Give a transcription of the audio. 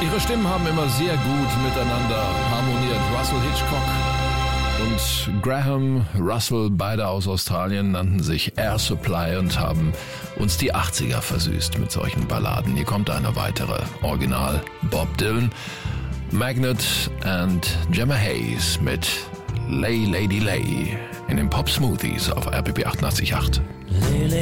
Ihre Stimmen haben immer sehr gut miteinander harmoniert. Russell Hitchcock und Graham Russell, beide aus Australien, nannten sich Air Supply und haben uns die 80er versüßt mit solchen Balladen. Hier kommt eine weitere, Original Bob Dylan, Magnet and Gemma Hayes mit Lay Lady Lay in den Pop Smoothies auf RBB 88.8.